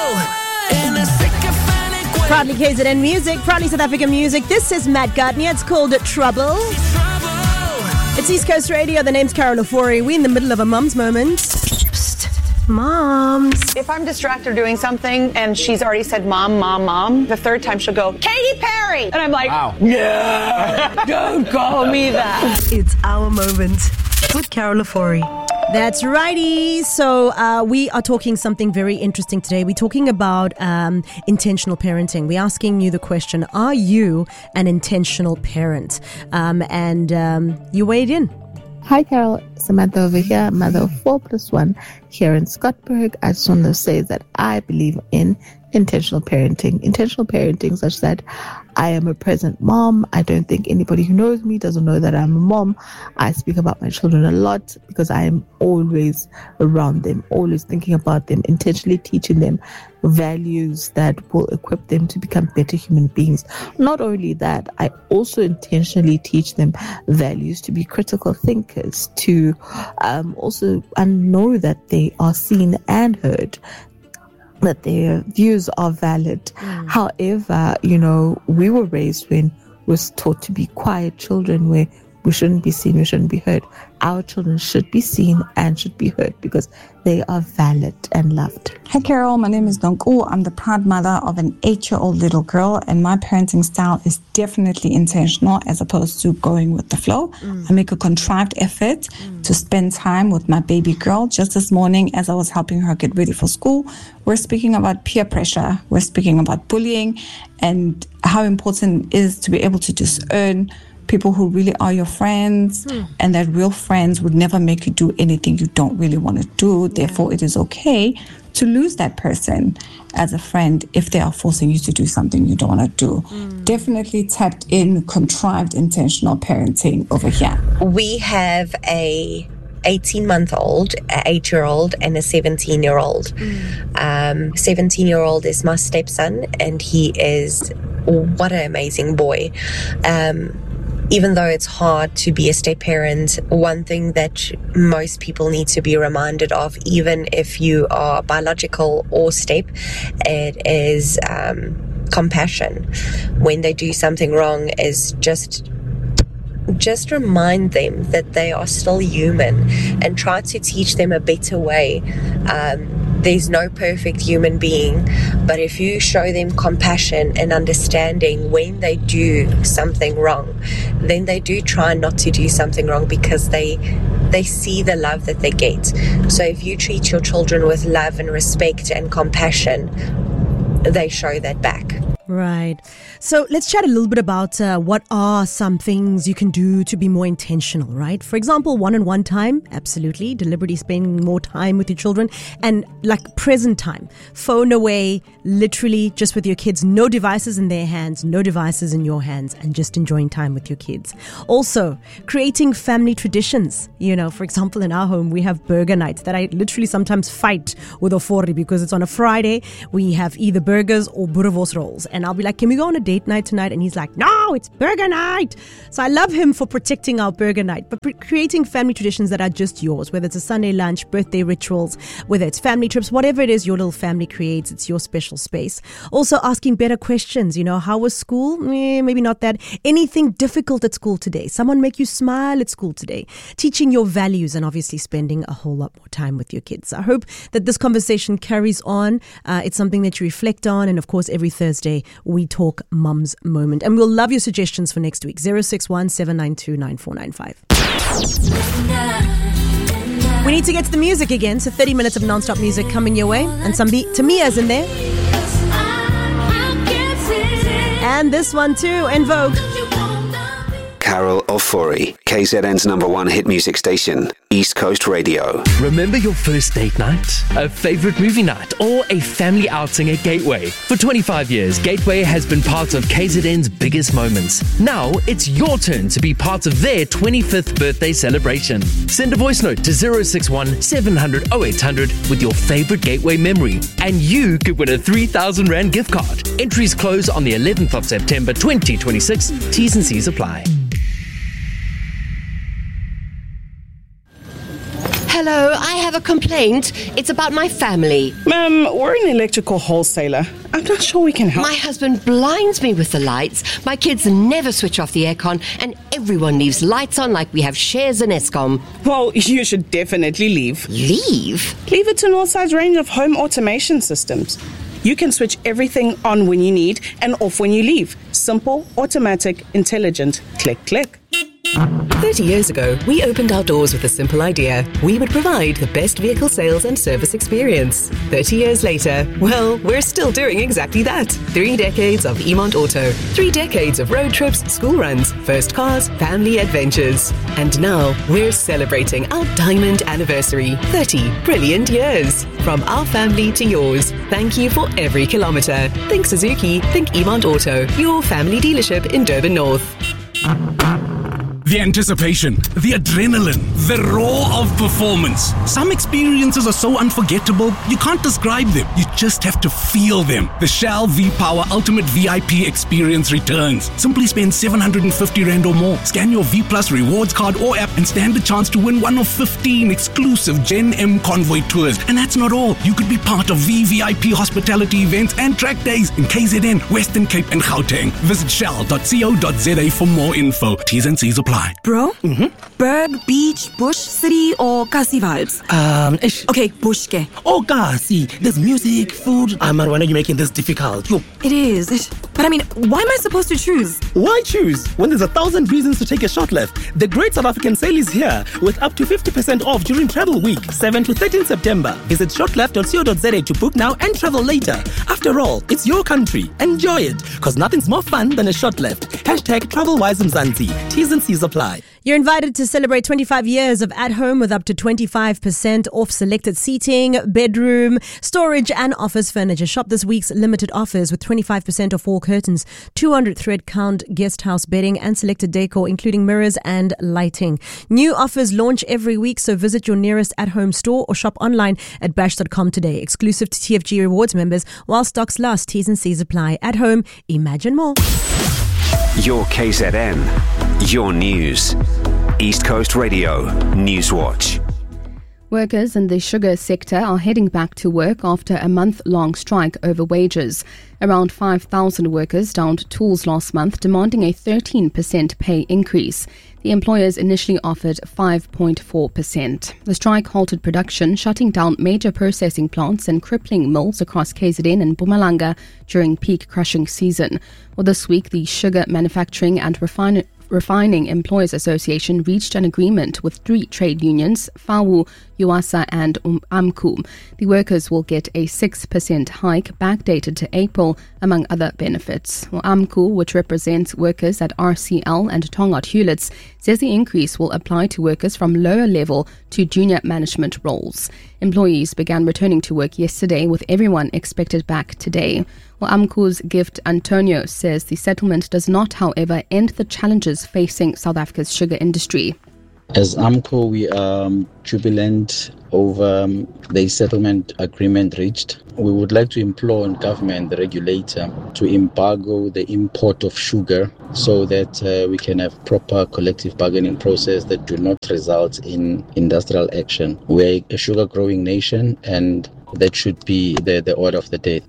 Proudly KZN Music, proudly South African music. This is Matt Gardner. It's called Trouble. It's East Coast Radio. The name's Carol Ofori. We're in the middle of a mum's moment. Psst. Moms. If I'm distracted doing something and she's already said mom, the third time she'll go, Katy Perry! And I'm like, wow. No, don't call me that. It's our moment with Carol Ofori. That's righty. So we are talking something very interesting today. We're talking about intentional parenting. We're asking you the question, are you an intentional parent? You weighed in. Hi, Carol. Samantha over here, mother of 4+1 here in Scottburg. I just want to say that I believe in intentional parenting such that I am a present mom. I don't think anybody who knows me doesn't know that I'm a mom. I speak about my children a lot because I am always around them, always thinking about them, intentionally teaching them values that will equip them to become better human beings. Not only that, I also intentionally teach them values to be critical thinkers, to also know that they are seen and heard, that their views are valid. However, we were raised when we was taught to be quiet children, where we shouldn't be seen, we shouldn't be heard. Our children should be seen and should be heard because they are valid and loved. Hi Carol, my name is Nonku. I'm the proud mother of an 8-year-old little girl, and my parenting style is definitely intentional as opposed to going with the flow. I make a contrived effort to spend time with my baby girl. Just this morning, as I was helping her get ready for school, we're speaking about peer pressure. We're speaking about bullying and how important it is to be able to discern people who really are your friends, and that real friends would never make you do anything you don't really want to do. Therefore, it is okay to lose that person as a friend if they are forcing you to do something you don't want to do. Definitely tapped in, contrived, intentional parenting over here. We have a 18-month-old, an 8-year-old, and a 17-year-old. 17-year-old is my stepson, and he is, what an amazing boy. Even though it's hard to be a step parent, one thing that most people need to be reminded of, even if you are biological or step, it is compassion. When they do something wrong, is just remind them that they are still human and try to teach them a better way. There's no perfect human being, but if you show them compassion and understanding when they do something wrong, then they do try not to do something wrong because they see the love that they get. So if you treat your children with love and respect and compassion, they show that back. Right. So let's chat a little bit about what are some things you can do to be more intentional, right? For example, one-on-one time, absolutely. Deliberately spending more time with your children, and like present time. Phone away, literally just with your kids. No devices in their hands, no devices in your hands, and just enjoying time with your kids. Also, creating family traditions. For example, in our home, we have burger nights that I literally sometimes fight with Ofori because it's on a Friday. We have either burgers or boerewors rolls. And I'll be like, can we go on a date night tonight? And he's like, no, it's burger night. So I love him for protecting our burger night, but creating family traditions that are just yours, whether it's a Sunday lunch, birthday rituals, whether it's family trips, whatever it is your little family creates, it's your special space. Also asking better questions. How was school? Maybe not that. Anything difficult at school today? Someone make you smile at school today? Teaching your values, and obviously spending a whole lot more time with your kids. I hope that this conversation carries on. It's something that you reflect on. And of course, every Thursday, we talk Mum's Moment. And we'll love your suggestions for next week. 061 792 9495. We need to get to the music again. So 30 minutes of non-stop music coming your way. And some Tamia's in there. And this one too, En Vogue. Carol Ofori, KZN's #1 hit music station, East Coast Radio. Remember your first date night, a favorite movie night, or a family outing at Gateway? For 25 years, Gateway has been part of KZN's biggest moments. Now it's your turn to be part of their 25th birthday celebration. Send a voice note to 061 700 0800 with your favorite Gateway memory, and you could win a 3,000 Rand gift card. Entries close on the 11th of September 2026. T's and C's apply. Hello, I have a complaint. It's about my family. Ma'am, we're an electrical wholesaler. I'm not sure we can help. My husband blinds me with the lights. My kids never switch off the aircon, and everyone leaves lights on like we have shares in Eskom. Well, you should definitely leave. Leave? Leave it to Northside's range of home automation systems. You can switch everything on when you need and off when you leave. Simple, automatic, intelligent. Click, click. 30 years ago, we opened our doors with a simple idea. We would provide the best vehicle sales and service experience. 30 years later, well, we're still doing exactly that. 3 decades of Emont Auto. 3 decades of road trips, school runs, first cars, family adventures. And now, we're celebrating our diamond anniversary. 30 brilliant years. From our family to yours. Thank you for every kilometre. Think Suzuki, think Emont Auto. Your family dealership in Durban North. The anticipation, the adrenaline, the roar of performance. Some experiences are so unforgettable, you can't describe them. You just have to feel them. The Shell V-Power Ultimate VIP experience returns. Simply spend 750 Rand or more. Scan your V Plus rewards card or app and stand a chance to win one of 15 exclusive Gen M Convoy tours. And that's not all. You could be part of VVIP hospitality events and track days in KZN, Western Cape and Gauteng. Visit shell.co.za for more info. T's and C's apply. Bro? Berg, beach, bush, city, or Kasi vibes? Okay, bush ke. Oh, Kasi. There's music, food. Man, why are you making this difficult? Yo. It is. But I mean, why am I supposed to choose? Why choose when there's 1,000 reasons to take a short left? The Great South African Sale is here with up to 50% off during Travel Week, 7 to 13 September. Visit shortleft.co.za to book now and travel later. After all, it's your country. Enjoy it, because nothing's more fun than a short left. #TravelWise Mzansi. T's and C's apply. You're invited to celebrate 25 years of At Home with up to 25% off selected seating, bedroom, storage and office furniture. Shop this week's limited offers with 25% off all curtains, 200 thread count guest house bedding and selected decor including mirrors and lighting. New offers launch every week, so visit your nearest At Home store or shop online at bash.com today. Exclusive to TFG Rewards members while stocks last. T's and C's apply. At Home, imagine more. Your KZN, your news. East Coast Radio, Newswatch. Workers in the sugar sector are heading back to work after a month-long strike over wages. Around 5,000 workers downed tools last month, demanding a 13% pay increase. The employers initially offered 5.4%. The strike halted production, shutting down major processing plants and crippling mills across KZN and Mpumalanga during peak crushing season. Well, this week, the Sugar Manufacturing and Refining Employers Association reached an agreement with 3 trade unions, FAWU, UASA and AMCU. The workers will get a 6% hike backdated to April, among other benefits. Well, AMCU, which represents workers at RCL and Tongaat Hewlett's, says the increase will apply to workers from lower level to junior management roles. Employees began returning to work yesterday, with everyone expected back today. Well, AMCU's Gift Antonio says the settlement does not, however, end the challenges facing South Africa's sugar industry. As AMCU, we are jubilant over the settlement agreement reached. We would like to implore on government, the regulator, to embargo the import of sugar so that we can have proper collective bargaining process that do not result in industrial action. We're a sugar growing nation, and that should be the order of the day.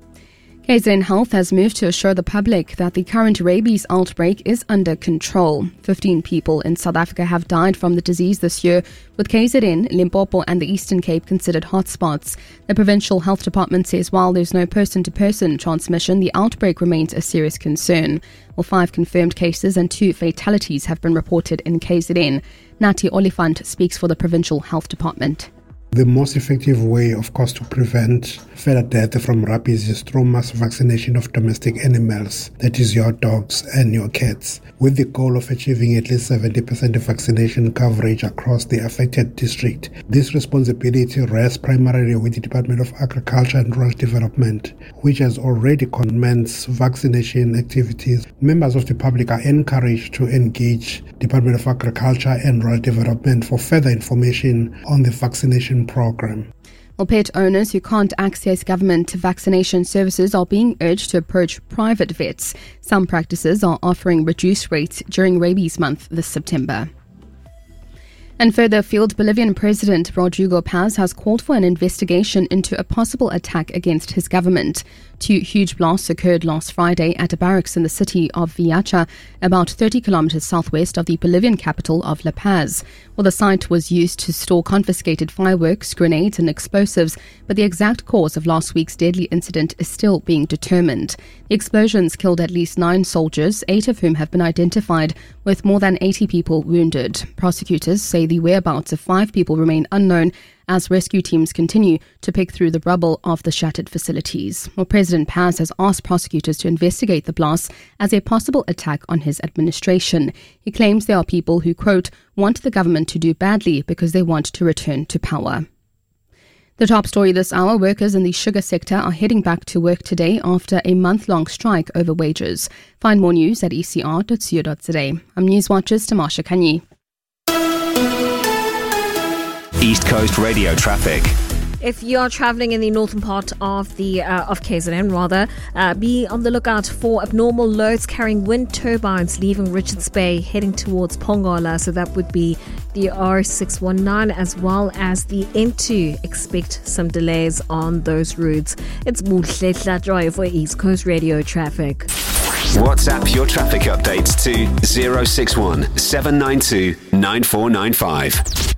KZN Health has moved to assure the public that the current rabies outbreak is under control. 15 people in South Africa have died from the disease this year, with KZN, Limpopo and the Eastern Cape considered hotspots. The Provincial Health Department says while there's no person-to-person transmission, the outbreak remains a serious concern. Well, 5 confirmed cases and 2 fatalities have been reported in KZN. Nati Oliphant speaks for the Provincial Health Department. The most effective way, of course, to prevent further death from rabies is through mass vaccination of domestic animals, that is your dogs and your cats, with the goal of achieving at least 70% vaccination coverage across the affected district. This responsibility rests primarily with the Department of Agriculture and Rural Development, which has already commenced vaccination activities. Members of the public are encouraged to engage Department of Agriculture and Rural Development for further information on the vaccination program. Well, pet owners who can't access government vaccination services are being urged to approach private vets. Some practices are offering reduced rates during rabies month this September. And further afield, Bolivian President Rodrigo Paz has called for an investigation into a possible attack against his government. 2 huge blasts occurred last Friday at a barracks in the city of Villacha, about 30 kilometers southwest of the Bolivian capital of La Paz. Well, the site was used to store confiscated fireworks, grenades and explosives, but the exact cause of last week's deadly incident is still being determined. The explosions killed at least 9 soldiers, 8 of whom have been identified, with more than 80 people wounded. Prosecutors say the whereabouts of 5 people remain unknown as rescue teams continue to pick through the rubble of the shattered facilities. Well, President Paz has asked prosecutors to investigate the blasts as a possible attack on his administration. He claims there are people who, quote, want the government to do badly because they want to return to power. The top story this hour, workers in the sugar sector are heading back to work today after a month-long strike over wages. Find more news at ecr.co.za. I'm Newswatch's Tamasha Kanyi. East Coast Radio traffic. If you are travelling in the northern part of the of KZN, be on the lookout for abnormal loads carrying wind turbines leaving Richards Bay heading towards Pongola. So that would be the R619 as well as the N2. Expect some delays on those routes. It's Muhletla Joy for East Coast Radio traffic. WhatsApp your traffic updates to 061 792 9495.